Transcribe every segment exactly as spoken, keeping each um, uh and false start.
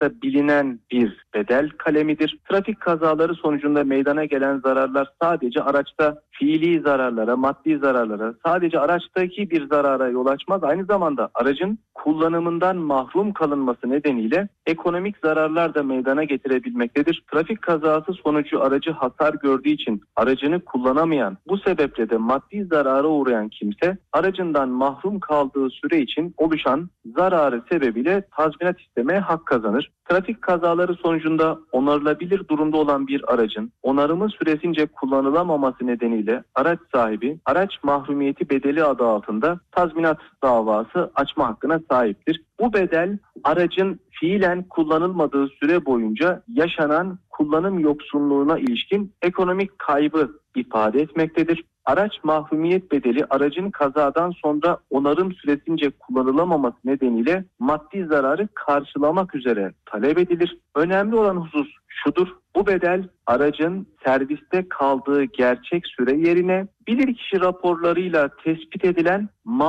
araçta bilinen bir bedel kalemidir. Trafik kazaları sonucunda meydana gelen zararlar sadece araçta fiili zararlara, maddi zararlara, sadece araçtaki bir zarara yol açmaz. Aynı zamanda aracın kullanımından mahrum kalınması nedeniyle ekonomik zararlar da meydana getirebilmektedir. Trafik kazası sonucu aracı hasar gördüğü için aracını kullanamayan, bu sebeple de maddi zarara uğrayan kimse aracından mahrum kaldığı süre için oluşan zararı sebebiyle tazminat istemeye hak kazanır. Trafik kazaları sonucunda onarılabilir durumda olan bir aracın onarımı süresince kullanılamaması nedeniyle araç sahibi araç mahrumiyeti bedeli adı altında tazminat davası açma hakkına sahiptir. Bu bedel aracın fiilen kullanılmadığı süre boyunca yaşanan kullanım yoksunluğuna ilişkin ekonomik kaybı ifade etmektedir. Araç mahrumiyet bedeli aracın kazadan sonra onarım süresince kullanılamaması nedeniyle maddi zararı karşılamak üzere talep edilir. Önemli olan husus şudur: bu bedel aracın serviste kaldığı gerçek süre yerine bilirkişi raporlarıyla tespit edilen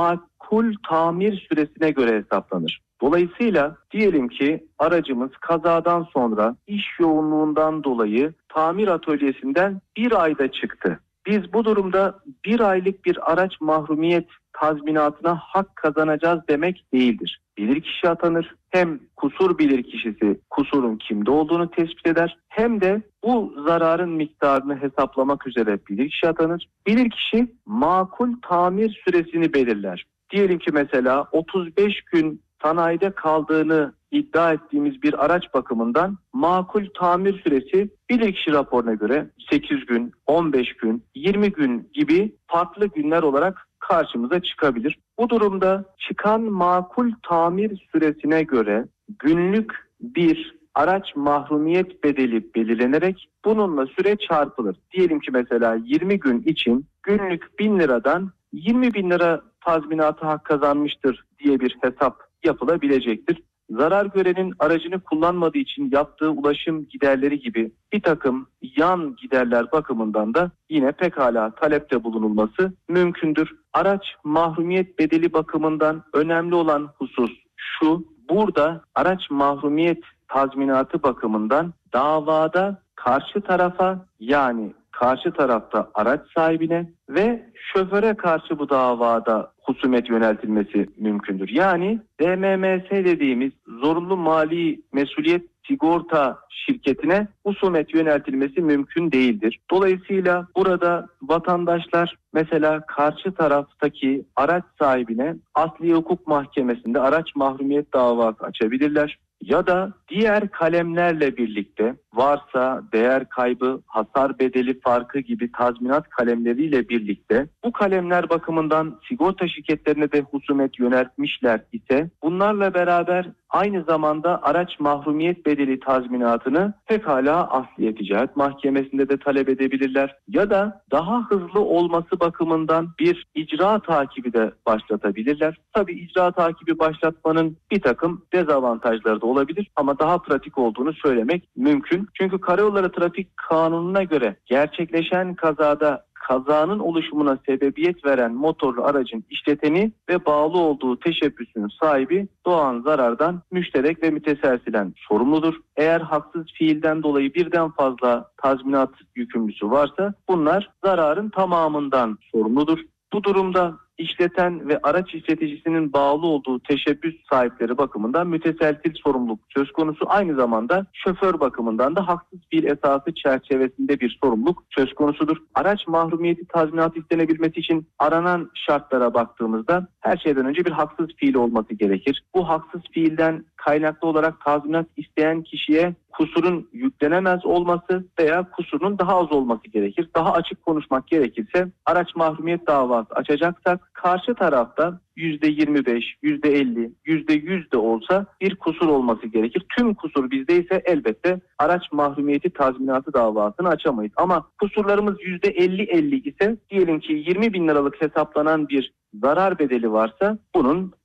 makul tamir süresine göre hesaplanır. Dolayısıyla diyelim ki aracımız kazadan sonra iş yoğunluğundan dolayı tamir atölyesinden bir ayda çıktı. Biz bu durumda bir aylık bir araç mahrumiyet tazminatına hak kazanacağız demek değildir. Bilirkişi atanır. Hem kusur bilirkişisi kusurun kimde olduğunu tespit eder, hem de bu zararın miktarını hesaplamak üzere bilirkişi atanır. Bilirkişi makul tamir süresini belirler. Diyelim ki mesela otuz beş gün sanayide kaldığını iddia ettiğimiz bir araç bakımından makul tamir süresi bilirkişi raporuna göre sekiz gün, on beş gün, yirmi gün gibi farklı günler olarak karşımıza çıkabilir. Bu durumda çıkan makul tamir süresine göre günlük bir araç mahrumiyet bedeli belirlenerek bununla süre çarpılır. Diyelim ki mesela yirmi gün için günlük bin liradan yirmi bin lira tazminatı hak kazanmıştır diye bir hesap yapılabilecektir. Zarar görenin aracını kullanmadığı için yaptığı ulaşım giderleri gibi bir takım yan giderler bakımından da yine pekala talepte bulunulması mümkündür. Araç mahrumiyet bedeli bakımından önemli olan husus şu: burada araç mahrumiyet tazminatı bakımından davada karşı tarafa, yani karşı tarafta araç sahibine ve şoföre karşı bu davada husumet yöneltilmesi mümkündür. Yani D M M S dediğimiz zorunlu mali mesuliyet sigorta şirketine husumet yöneltilmesi mümkün değildir. Dolayısıyla burada vatandaşlar mesela karşı taraftaki araç sahibine Asliye Hukuk Mahkemesi'nde araç mahrumiyet davası açabilirler. Ya da diğer kalemlerle birlikte varsa değer kaybı, hasar bedeli farkı gibi tazminat kalemleriyle birlikte bu kalemler bakımından sigorta şirketlerine de husumet yöneltmişler ise bunlarla beraber aynı zamanda araç mahrumiyet bedeli tazminatını pekala Asliye Ticaret Mahkemesi'nde de talep edebilirler. Ya da daha hızlı olması bakımından bir icra takibi de başlatabilirler. Tabii icra takibi başlatmanın bir takım dezavantajları da olabilir ama daha pratik olduğunu söylemek mümkün. Çünkü Karayolları Trafik Kanunu'na göre gerçekleşen kazada kazanın oluşumuna sebebiyet veren motorlu aracın işleteni ve bağlı olduğu teşebbüsün sahibi doğan zarardan müşterek ve müteselsilen sorumludur. Eğer haksız fiilden dolayı birden fazla tazminat yükümlüsü varsa bunlar zararın tamamından sorumludur. Bu durumda işleten ve araç işleticisinin bağlı olduğu teşebbüs sahipleri bakımından müteselsil sorumluluk söz konusu. Aynı zamanda şoför bakımından da haksız fiil esası çerçevesinde bir sorumluluk söz konusudur. Araç mahrumiyeti tazminatı istenebilmesi için aranan şartlara baktığımızda her şeyden önce bir haksız fiil olması gerekir. Bu haksız fiilden kaynaklı olarak tazminat isteyen kişiye kusurun yüklenemez olması veya kusurun daha az olması gerekir. Daha açık konuşmak gerekirse araç mahrumiyet davası açacaksak karşı tarafta yüzde yirmi beş, yüzde elli, yüzde yüz de olsa bir kusur olması gerekir. Tüm kusur bizdeyse elbette araç mahrumiyeti tazminatı davasını açamayız. Ama kusurlarımız yüzde elli elli ise diyelim ki yirmi bin liralık hesaplanan bir zarar bedeli varsa bunun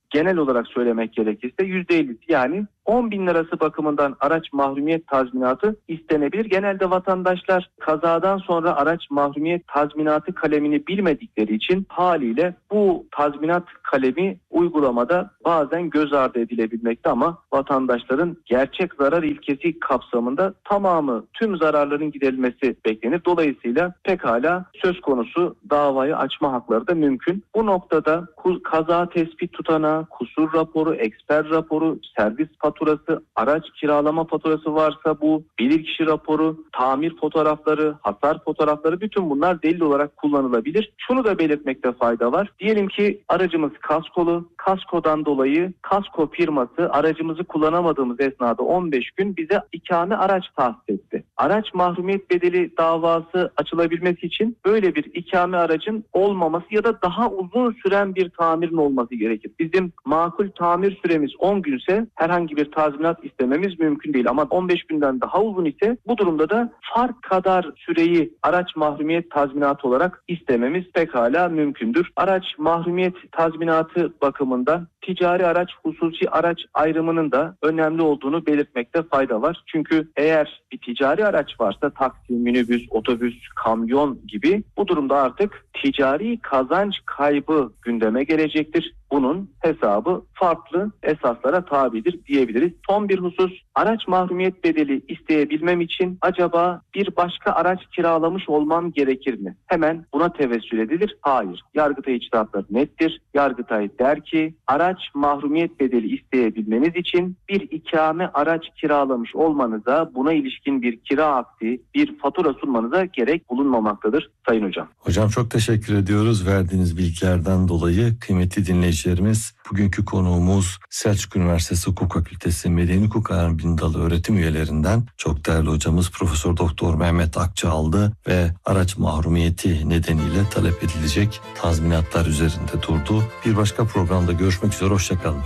genel olarak söylemek gerekirse yüzde ellisi yani on bin lirası bakımından araç mahrumiyet tazminatı istenebilir. Genelde vatandaşlar kazadan sonra araç mahrumiyet tazminatı kalemini bilmedikleri için haliyle bu tazminat kalemi uygulamada bazen göz ardı edilebilmekte ama vatandaşların gerçek zarar ilkesi kapsamında tamamı tüm zararların giderilmesi beklenir. Dolayısıyla pekala söz konusu davayı açma hakları da mümkün. Bu noktada kaza tespit tutanağı, kusur raporu, eksper raporu, servis faturası, araç kiralama faturası varsa bu, bilirkişi raporu, tamir fotoğrafları, hasar fotoğrafları, bütün bunlar delil olarak kullanılabilir. Şunu da belirtmekte fayda var. Diyelim ki aracımız kaskolu, kaskodan dolayı kasko firması aracımızı kullanamadığımız esnada on beş gün bize ikame araç tahsis etti. Araç mahrumiyet bedeli davası açılabilmesi için böyle bir ikame aracın olmaması ya da daha uzun süren bir tamirin olması gerekir. Bizim makul tamir süremiz on günse herhangi bir tazminat istememiz mümkün değil. Ama on beş günden daha uzun ise bu durumda da fark kadar süreyi araç mahrumiyet tazminatı olarak istememiz pekala mümkündür. Araç mahrumiyet tazminatı bakımından ticari araç, hususi araç ayrımının da önemli olduğunu belirtmekte fayda var. Çünkü eğer bir ticari araç varsa taksi, minibüs, otobüs, kamyon gibi bu durumda artık ticari kazanç kaybı gündeme gelecektir. Bunun hesabı farklı esaslara tabidir diyebiliriz. Son bir husus, araç mahrumiyet bedeli isteyebilmem için acaba bir başka araç kiralamış olmam gerekir mi? Hemen buna tevessül edilir. Hayır. Yargıtay içtihatları nettir. Yargıtay der ki araç mahrumiyet bedeli isteyebilmeniz için bir ikame araç kiralamış olmanıza, buna ilişkin bir kira akdi, bir fatura sunmanıza gerek bulunmamaktadır Sayın Hocam. Hocam çok teşekkür ediyoruz verdiğiniz bilgilerden dolayı. Kıymetli dinleyicilerimiz, bugünkü konuğumuz Selçuk Üniversitesi Hukuk Fakültesi Medeni Hukuk Öğretim Dalı öğretim üyelerinden çok değerli hocamız Profesör Doktor Mehmet Akçaaldı ve araç mahrumiyeti nedeniyle talep edilecek tazminatlar üzerinde durdu. Bir başka programda görüşmek üzere, hoşçakalın.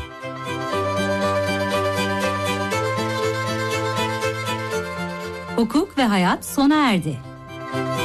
Hukuk ve hayat sona erdi.